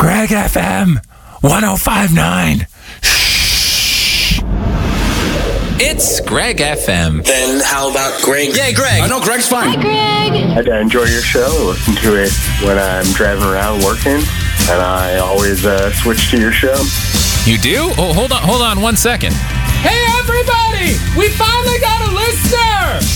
Greg FM 1059. It's Greg FM. Then how about Greg? Yeah, Greg. I know Greg's fine. Hi, Greg. I enjoy your show. I listen to it when I'm driving around working, and I always switch to your show. You do? Oh, hold on 1 second. Hey, everybody! We finally got a listener!